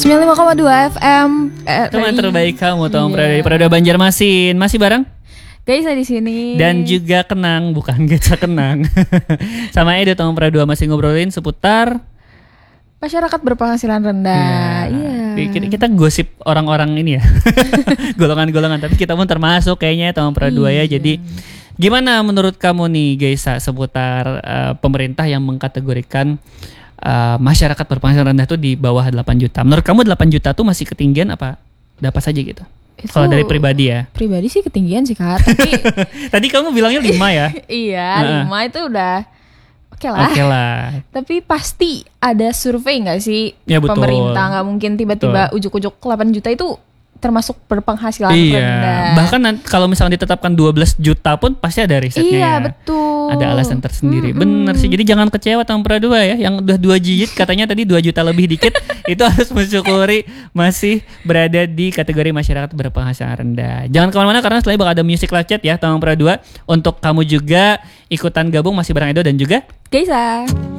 95,2 FM. Teman terbaik kamu, Tom Prada Banjarmasin. Masih bareng Gaisa di sini. dan juga Kenang, bukan Gaisa Kenang. Sama Edo, Tom Prada masih ngobrolin seputar masyarakat berpenghasilan rendah. Iya. Kita gosip orang-orang ini ya. Golongan-golongan, tapi kita pun termasuk kayaknya Tom Prada ya. Jadi gimana menurut kamu nih Gaisa seputar pemerintah yang mengkategorikan masyarakat berpenghasilan rendah tuh di bawah 8 juta. Menurut kamu 8 juta tuh masih ketinggian apa saja gitu? Kalau dari pribadi ya. Pribadi sih ketinggian sih Kak. Tapi tadi kamu bilangnya 5 ya? Iya, 5 itu udah oke lah. Tapi pasti ada survei nggak sih ya, betul. Pemerintah, nggak mungkin tiba-tiba ujuk-ujuk 8 juta itu termasuk berpenghasilan rendah. Bahkan kalau misalnya ditetapkan 12 juta pun pasti ada risetnya. Iya, ya. betul. Ada alasan tersendiri. Bener sih. Jadi jangan kecewa Tom Prada ya, yang udah 2 digit katanya tadi 2 juta lebih dikit itu harus mensyukuri masih berada di kategori masyarakat berpenghasilan rendah. Jangan kemana-mana karena setelah bakal ada music live chat ya Tom Prada. Untuk kamu juga ikutan gabung masih bareng Edo dan juga Gaisa.